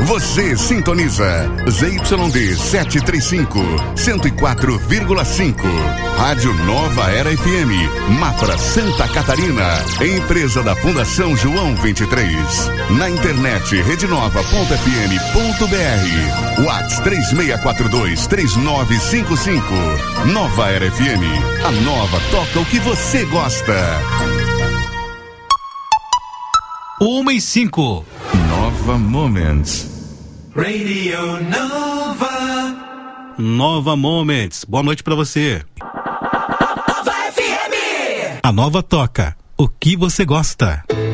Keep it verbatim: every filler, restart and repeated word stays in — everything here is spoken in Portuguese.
Você sintoniza Z Y D setecentos e trinta e cinco, cento e quatro vírgula cinco. Rádio Nova Era F M, Mafra, Santa Catarina. Empresa da Fundação João vinte e três. Na internet rede nova ponto f m ponto b r. WhatsApp três seis quatro dois, três nove cinco cinco. Nova Era F M. A nova toca o que você gosta. Uma e cinco. Nova Moments. Radio Nova. Nova Moments. Boa noite pra você. Nova F M. A nova toca o que você gosta.